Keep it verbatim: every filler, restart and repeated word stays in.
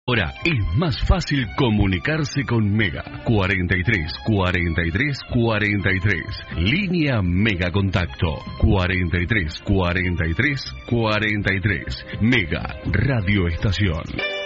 Ahora es más fácil comunicarse con Mega. cuarenta y tres, cuarenta y tres, cuarenta y tres. Línea Mega Contacto. cuarenta y tres, cuarenta y tres, cuarenta y tres. Mega Radio Estación.